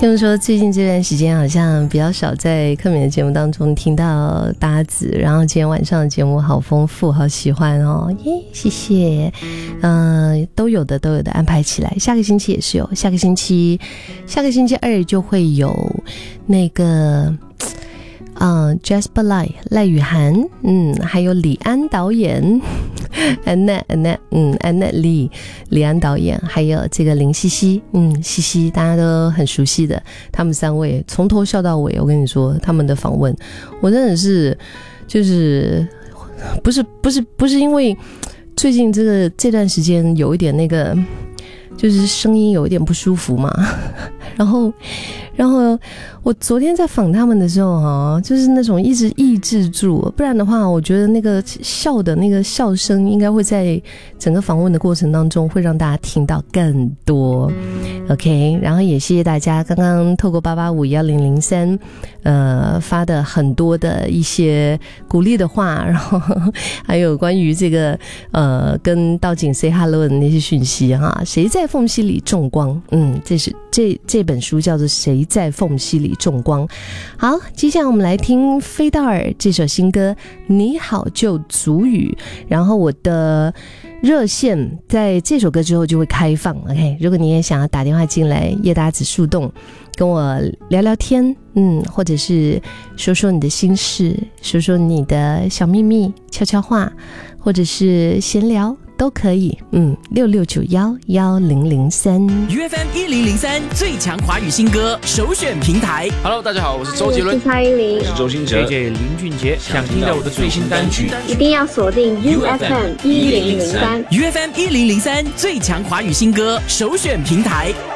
听说最近这段时间好像比较少在克敏的节目当中听到搭子，然后今天晚上的节目好丰富，好喜欢哦，耶，谢谢。都有的安排起来，下个星期也是有，下个星期二就会有那个Jasper 赖雨涵，还有李安导演安娜李安导演，还有这个林西西，大家都很熟悉的，他们三位从头笑到尾。我跟你说，他们的访问，我真的是就是不是因为最近这段时间有一点那个，就是声音有一点不舒服嘛，然后我昨天在访他们的时候就是那种一直抑制住，不然的话我觉得那个笑的那个笑声应该会在整个访问的过程当中会让大家听到更多。 OK， 然后也谢谢大家刚刚透过8851003发的很多的一些鼓励的话，然后还有关于这个跟道景 say hello 的那些讯息哈。谁在缝隙里种光，这本书叫做谁在缝隙里种光。好，接下来我们来听菲道尔这首新歌你好就足语，然后我的热线在这首歌之后就会开放。 OK， 如果你也想要打电话进来叶达子树洞跟我聊聊天，或者是说说你的心事，说说你的小秘密悄悄话，或者是闲聊都可以。66911003 UFM 1003最强华语新歌首选平台。 Hello， 大家好，我是周杰伦， 我是蔡依林， 我是周兴哲， JJ 林俊杰。想听到我的最新单曲， 一定要锁定 UFM 1003 UFM 1003最强华语新歌首选平台。